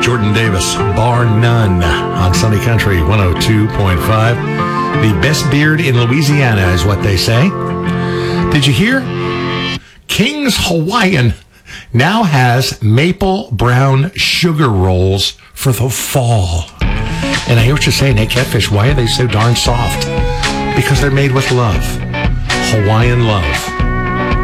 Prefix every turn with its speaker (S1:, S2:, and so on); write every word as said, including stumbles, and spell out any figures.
S1: Jordan Davis, Bar None, on Sunny Country one oh two point five. The best beard in Louisiana is what they say. Did you hear? King's Hawaiian now has maple brown sugar rolls for the fall. And I hear what you're saying. Hey, Catfish, why are they so darn soft? Because they're made with love. Hawaiian love.